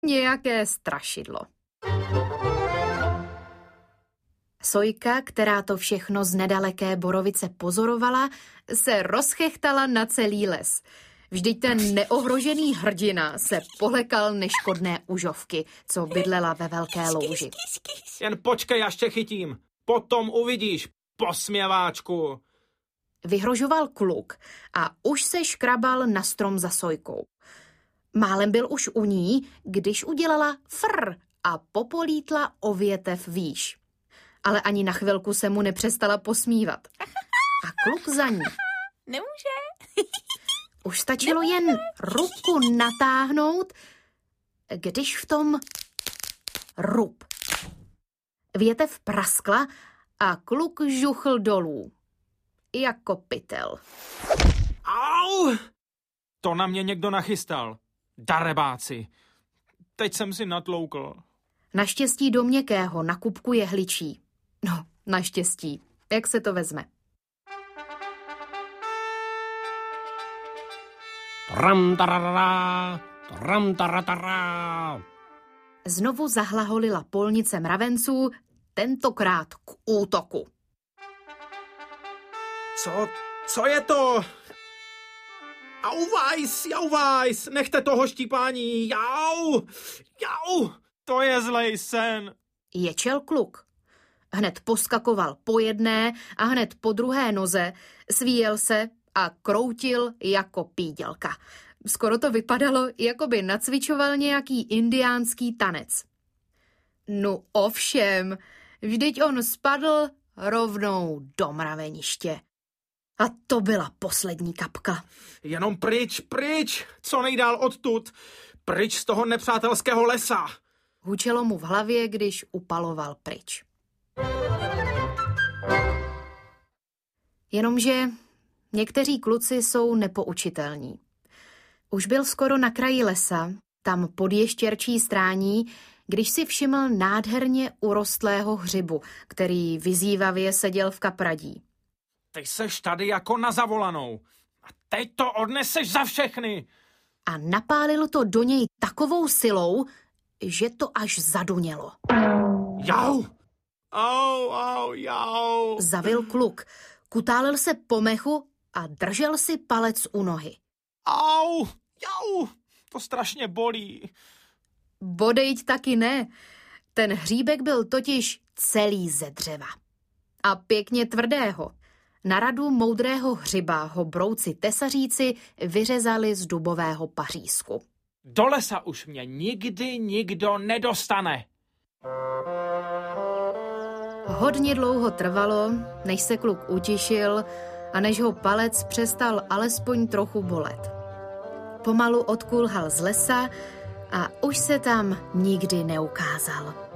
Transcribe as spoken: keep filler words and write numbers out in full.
nějaké strašidlo. Sojka, která to všechno z nedaleké borovice pozorovala, se rozchechtala na celý les. Vždyť ten neohrožený hrdina se polekal neškodné užovky, co bydlela ve velké louži. Jen počkej, až tě chytím. Potom uvidíš, posměváčku. Vyhrožoval kluk a už se škrabal na strom za Sojkou. Málem byl už u ní, když udělala frr a popolítla o větev výš. Ale ani na chvilku se mu nepřestala posmívat. A kluk za ní. Nemůže. Už stačilo jen ruku natáhnout, když v tom rub. Větev praskla a kluk žuchl dolů. Jako pytel. Au! To na mě někdo nachystal. Darebáci. Teď jsem si natloukl. Naštěstí do měkkého na kupku jehličí. No, naštěstí. Jak se to vezme? Tram tarara, tram taratara. Znovu zahlaholila polnice mravenců, tentokrát k útoku. Co? Co je to? Auvajs, jauvajs, nechte toho štípání, jau, jau, to je zlej sen. Ječel kluk. Hned poskakoval po jedné a hned po druhé noze, svíjel se a kroutil jako pídělka. Skoro to vypadalo, jako by nacvičoval nějaký indiánský tanec. No ovšem, vždyť on spadl rovnou do mraveniště. A to byla poslední kapka. Jenom pryč, pryč, co nejdál odtud, pryč z toho nepřátelského lesa. Hučelo mu v hlavě, když upaloval pryč. Jenomže někteří kluci jsou nepoučitelní. Už byl skoro na kraji lesa, tam pod ještěrčí strání, když si všiml nádherně urostlého hřibu, který vyzývavě seděl v kapradí. Ty seš tady jako na zavolanou. A teď to odneseš za všechny. A napálilo to do něj takovou silou, že to až zadunělo. Jau! Au, au, jau! Zavil kluk, kutálil se po mechu a držel si palec u nohy. Au, jau, to strašně bolí. Bodejť taky ne. Ten hříbek byl totiž celý ze dřeva. A pěkně tvrdého. Na radu moudrého hřiba ho brouci tesaříci vyřezali z dubového pařízku. Do lesa už mě nikdy nikdo nedostane. Hodně dlouho trvalo, než se kluk utišil a než ho palec přestal alespoň trochu bolet. Pomalu odkulhal z lesa a už se tam nikdy neukázal.